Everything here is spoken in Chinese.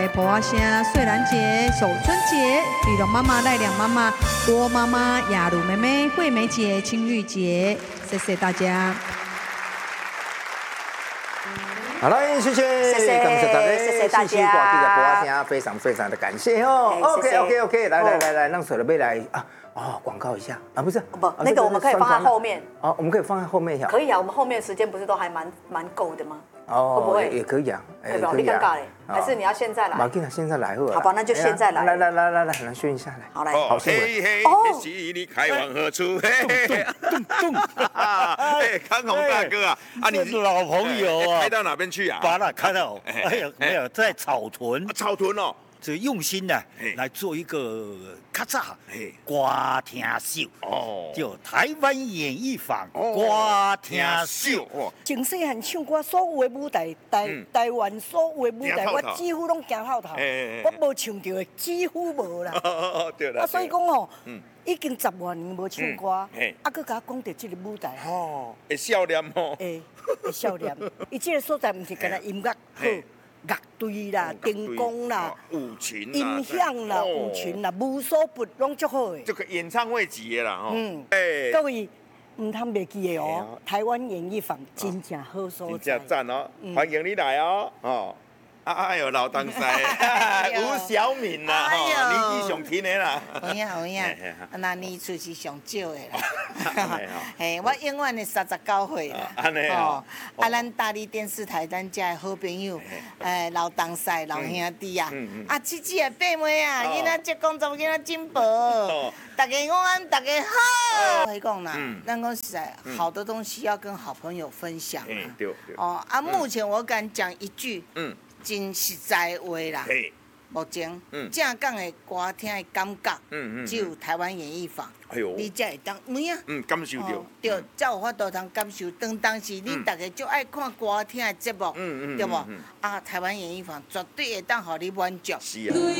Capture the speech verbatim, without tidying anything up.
的婆阿声、穗兰姐、守春姐、吕龙妈妈、赖良妈妈、郭妈妈、雅茹妹妹、惠美姐、青玉姐，谢谢大家。 好了，谢谢， 谢谢， 感谢大家， 谢谢大家。 谢谢挂机的播阿声，非常非常的感谢哦。OK OK OK， 来来来来，让水的妹来啊。哦，广告一下啊，不是不，那个我们可以放在后面。 哦，我们可以放在后面一下。 可以啊，我们后面时间不是都还蛮蛮够的吗？ 哦， 会不会也可以啊？ 可以吧？你尴尬嘞，还是你要现在来？ 马进现在来好了。 好吧，那就现在来。 来来来来来，来宣一下来。 好来， 好新闻。 哦，你开往何处？嘿嘿，咚咚咚！哎，康宏大哥啊， 啊，你是老朋友啊， 开到哪边去啊？ 把哪开到？哎呀，没有在草屯。 草屯哦。 这用心的来做一个咔嚓歌厅秀哦，叫台湾演艺坊歌厅秀。 从细汉唱歌，所有的舞台，台台湾所有的舞台，我几乎拢行后头，我无唱到的几乎无啦。 哦，对啦。 啊，所以讲哦，已经十外年无唱歌，啊，佮甲我讲到这个舞台， 哦，会笑脸哦， 会会笑脸。伊这个所在毋是干那音乐好。乐队啦、灯光啦、 舞群、 音响啦、舞群啦，无所不拢足好的。 这个演唱会级的啦，吼。 嗯，哎，各位唔通袂记的哦，台湾演艺坊真正好所在。 真正赞哦，欢迎你来哦，哦。哎呦，老当塞，吴小敏啦，吼，年纪上轻的啦。 有影有影，那年岁是上少的啦。嘿，我永远的三十九岁啦。 安尼哦。 啊，咱大理电视台咱遮的好朋友，诶，老东西老兄弟啊，啊，姊姊啊，爸妹啊，囡仔结工作，囡仔进步，大家午安，大家好。我讲啦，咱讲实在，好的东西要跟好朋友分享啊。 对对。 哦，啊，目前我敢讲一句。嗯。真实在话啦，目前正港的歌厅的感觉，只有台湾演艺坊，你才会当有影， 嗯，感受到， 对，才有法度通感受。当当时你大家就爱看歌厅的节目，对不？啊，台湾演艺坊绝对会当互你满足。 是啊。